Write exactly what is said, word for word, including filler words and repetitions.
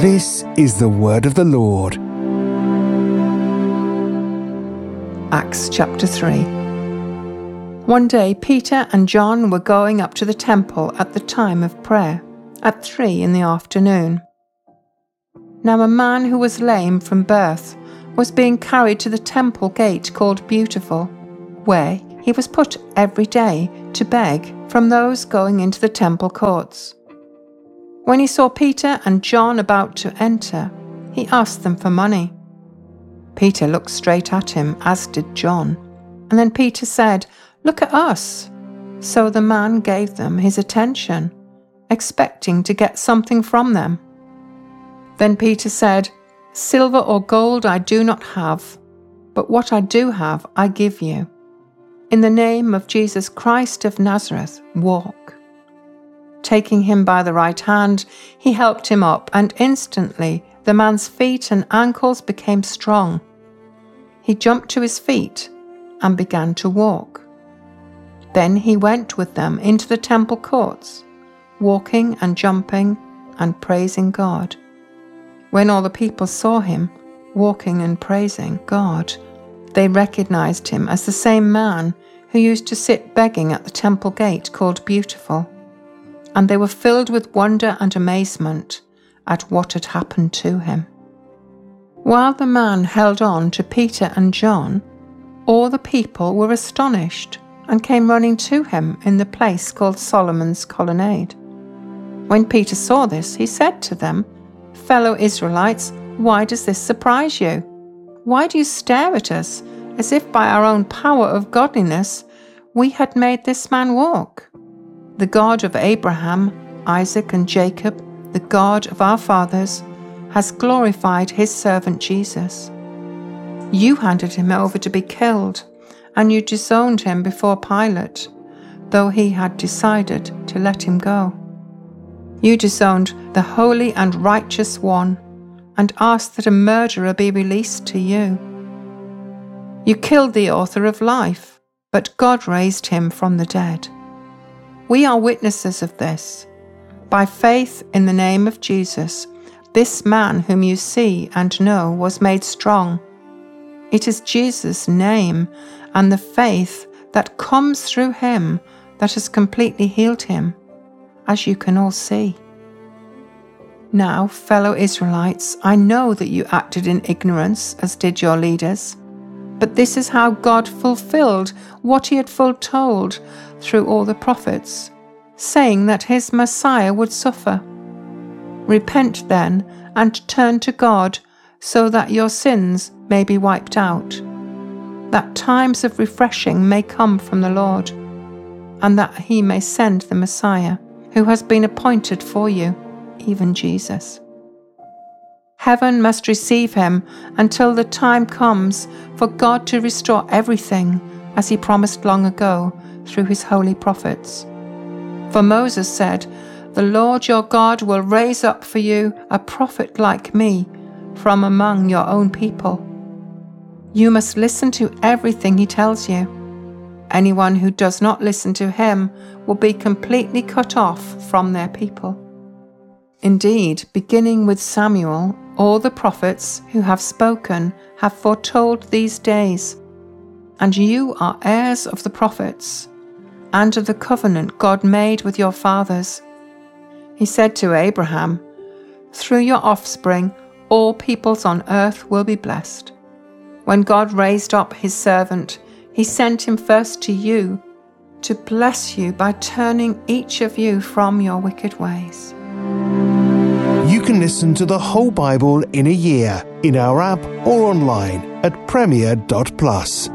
This is the word of the Lord. Acts chapter three. One day Peter and John were going up to the temple at the time of prayer, at three in the afternoon. Now a man who was lame from birth was being carried to the temple gate called Beautiful, where he was put every day to beg from those going into the temple courts. When he saw Peter and John about to enter, he asked them for money. Peter looked straight at him, as did John, and then Peter said, "Look at us." So the man gave them his attention, expecting to get something from them. Then Peter said, "Silver or gold I do not have, but what I do have I give you. In the name of Jesus Christ of Nazareth, walk." Taking him by the right hand, he helped him up, and instantly the man's feet and ankles became strong. He jumped to his feet and began to walk. Then he went with them into the temple courts, walking and jumping and praising God. When all the people saw him walking and praising God, they recognized him as the same man who used to sit begging at the temple gate called Beautiful, and they were filled with wonder and amazement at what had happened to him. While the man held on to Peter and John, all the people were astonished and came running to him in the place called Solomon's Colonnade. When Peter saw this, he said to them, "Fellow Israelites, why does this surprise you? Why do you stare at us as if by our own power of godliness we had made this man walk? The God of Abraham, Isaac, and Jacob, the God of our fathers, has glorified his servant Jesus. You handed him over to be killed, and you disowned him before Pilate, though he had decided to let him go. You disowned the holy and righteous one, and asked that a murderer be released to you. You killed the author of life, but God raised him from the dead. We are witnesses of this. By faith in the name of Jesus, this man whom you see and know was made strong. It is Jesus' name and the faith that comes through him that has completely healed him, as you can all see. Now, fellow Israelites, I know that you acted in ignorance, as did your leaders, but this is how God fulfilled what he had foretold through all the prophets, saying that his Messiah would suffer. Repent then and turn to God so that your sins may be wiped out, that times of refreshing may come from the Lord, and that he may send the Messiah who has been appointed for you, even Jesus. Heaven must receive him until the time comes for God to restore everything, as he promised long ago through his holy prophets. For Moses said, "The Lord your God will raise up for you a prophet like me from among your own people. You must listen to everything he tells you. Anyone who does not listen to him will be completely cut off from their people." Indeed, beginning with Samuel, all the prophets who have spoken have foretold these days, and you are heirs of the prophets and of the covenant God made with your fathers. He said to Abraham, "Through your offspring, all peoples on earth will be blessed." When God raised up his servant, he sent him first to you to bless you by turning each of you from your wicked ways. You can listen to the whole Bible in a year in our app or online at premier dot plus.